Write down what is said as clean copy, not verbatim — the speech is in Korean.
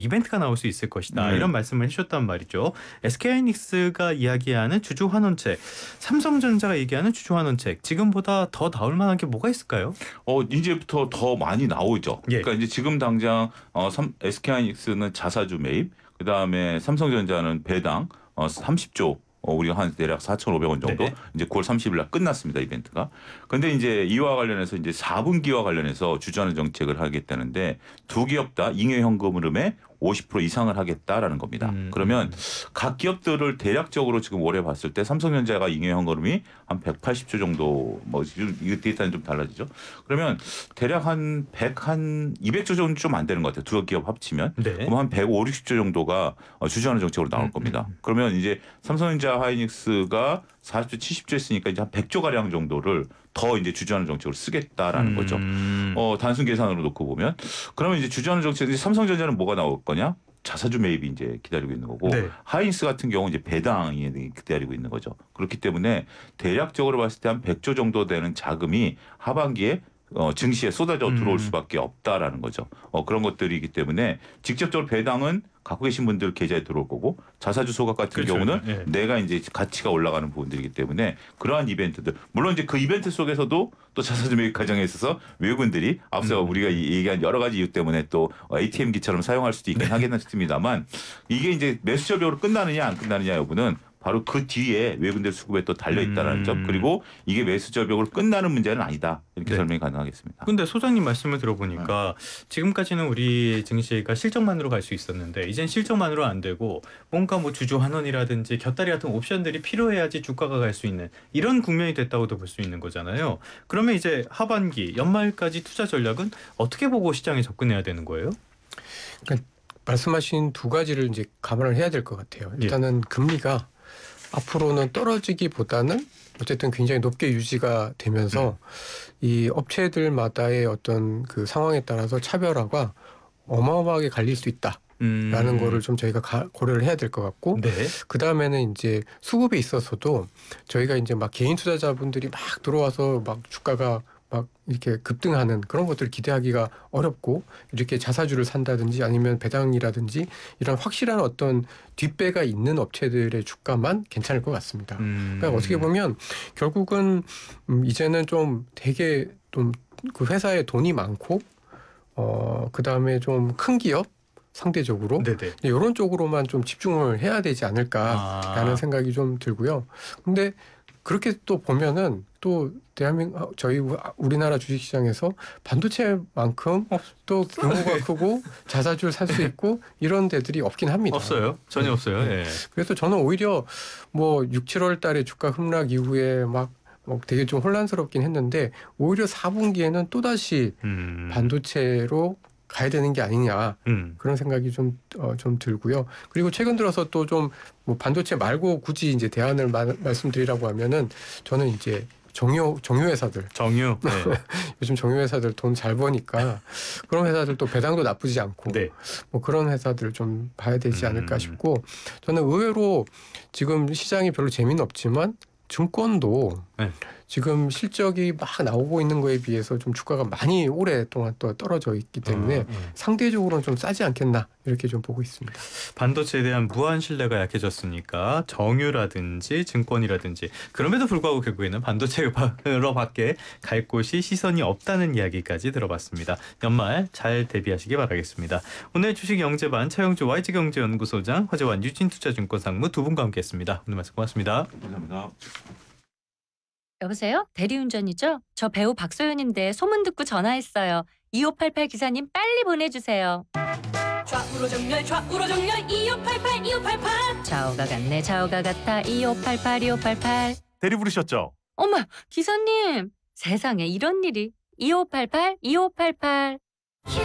이벤트가 나올 수 있을 것이다. 이런 말씀을 해주셨단 말이죠. SK하이닉스가 이야기하는 주주환원책, 삼성전자가 얘기하는 주주환원책, 지금보다 더 나올 만한 게 뭐가 있을까요? 이제부터 더 많이 나오죠. 예. 그러니까 이제 지금 당장 SK하이닉스는 자사주 매입, 그다음에 삼성전자는 배당 30조 우리가 한 대략 4,500원 정도 네. 이제 9월 30일 날 끝났습니다, 이벤트가. 근데 이제 이와 관련해서 이제 4분기와 관련해서 주주환원 정책을 하겠다는데 두 기업 다 잉여 현금 흐름의 50% 이상을 하겠다라는 겁니다. 그러면 각 기업들을 대략적으로 지금 올해 봤을 때 삼성전자가 잉여 현금이 한 180조 정도 뭐 이거 데이터는 좀 달라지죠. 그러면 대략 한 200조 정도 좀 안 되는 것 같아요. 두 기업 합치면. 네. 그럼 한 150, 60조 정도가 주주환원 정책으로 나올 겁니다. 그러면 이제 삼성전자 하이닉스가 40조, 70조 했으니까 이제 한 100조 가량 정도를 더 이제 주주환원 정책으로 쓰겠다라는 거죠. 단순 계산으로 놓고 보면 그러면 이제 주주환원 정책 삼성전자는 뭐가 나올 거냐? 자사주 매입이 이제 기다리고 있는 거고 네. 하이닉스 같은 경우 이제 배당이 기다리고 있는 거죠. 그렇기 때문에 대략적으로 봤을 때 한 100조 정도 되는 자금이 하반기에 증시에 쏟아져 들어올 수밖에 없다라는 거죠. 그런 것들이기 때문에 직접적으로 배당은 갖고 계신 분들 계좌에 들어올 거고 자사주 소각 같은 그렇죠. 경우는 예. 내가 이제 가치가 올라가는 부분들이기 때문에 그러한 이벤트들 물론 이제 그 이벤트 속에서도 또 자사주 매입 과정에 있어서 외국인들이 앞서 우리가 얘기한 여러 가지 이유 때문에 또 ATM기처럼 사용할 수도 있긴 하겠습니다만 이게 이제 매수저벽으로 끝나느냐 안 끝나느냐 여부는 바로 그 뒤에 외국인들 수급에 또 달려 있다라는 점 그리고 이게 매수 저벽으로 끝나는 문제는 아니다 이렇게 네. 설명이 가능하겠습니다. 근데 소장님 말씀을 들어보니까 지금까지는 우리 증시가 실적만으로 갈 수 있었는데 이젠 실적만으로 안 되고 뭔가 뭐 주주 환원이라든지 곁다리 같은 옵션들이 필요해야지 주가가 갈 수 있는 이런 국면이 됐다고도 볼 수 있는 거잖아요. 그러면 이제 하반기 연말까지 투자 전략은 어떻게 보고 시장에 접근해야 되는 거예요? 그러니까 말씀하신 두 가지를 이제 감안을 해야 될 것 같아요. 일단은 금리가 앞으로는 떨어지기보다는 어쨌든 굉장히 높게 유지가 되면서 이 업체들마다의 어떤 그 상황에 따라서 차별화가 어마어마하게 갈릴 수 있다라는 거를 좀 저희가 고려를 해야 될 것 같고 네. 그 다음에는 이제 수급에 있어서도 저희가 이제 막 개인 투자자분들이 막 들어와서 막 주가가 막 이렇게 급등하는 그런 것들을 기대하기가 어렵고 이렇게 자사주를 산다든지 아니면 배당이라든지 이런 확실한 어떤 뒷배가 있는 업체들의 주가만 괜찮을 것 같습니다. 그러니까 어떻게 보면 결국은 이제는 좀 되게 좀 그 회사에 돈이 많고 그 다음에 좀 큰 기업 상대적으로 네네. 이런 쪽으로만 좀 집중을 해야 되지 않을까라는 생각이 좀 들고요. 근데 그렇게 또 보면은 또 대한민국 저희 우리나라 주식시장에서 반도체만큼 또 규모가 크고 자사주를 살 수 있고 이런 데들이 없긴 합니다. 없어요. 전혀 없어요. 예. 그래서 저는 오히려 뭐 6, 7월 달에 주가 급락 이후에 막 되게 좀 혼란스럽긴 했는데 오히려 4분기에는 또다시 반도체로 가야 되는 게 아니냐 그런 생각이 좀 들고요. 그리고 최근 들어서 또 좀 뭐 반도체 말고 굳이 이제 대안을 말씀드리라고 하면은 저는 이제 정유 회사들. 정유. 네. 요즘 정유 회사들 돈 잘 버니까 그런 회사들 또 배당도 나쁘지 않고 네. 뭐 그런 회사들 좀 봐야 되지 않을까 싶고 저는 의외로 지금 시장이 별로 재미는 없지만 증권도 네. 지금 실적이 막 나오고 있는 거에 비해서 좀 주가가 많이 오랫동안 또 떨어져 있기 때문에 상대적으로는 좀 싸지 않겠나 이렇게 좀 보고 있습니다. 반도체에 대한 무한 신뢰가 약해졌으니까 정유라든지 증권이라든지 그럼에도 불구하고 결국에는 반도체로밖에 갈 곳이 시선이 없다는 이야기까지 들어봤습니다. 연말 잘 대비하시기 바라겠습니다. 오늘 주식영재반 차영주 YG경제연구소장 화재환 유진투자증권 상무 두 분과 함께했습니다. 오늘 말씀 고맙습니다. 감사합니다. 여보세요? 대리운전이죠? 저 배우 박소연인데 소문 듣고 전화했어요. 2588 기사님 빨리 보내주세요. 좌우로 정렬 2588 2588 좌우가 같네 좌우가 같아 2588 2588 대리 부르셨죠? 어머 기사님 세상에 이런 일이 2588 2588